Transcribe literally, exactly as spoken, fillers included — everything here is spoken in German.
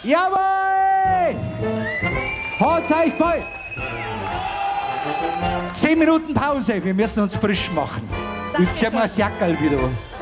Jawohl! Hat's euch bald! Zehn Minuten Pause, wir müssen uns frisch machen. Jetzt ziehen wir das Jackerl wieder an.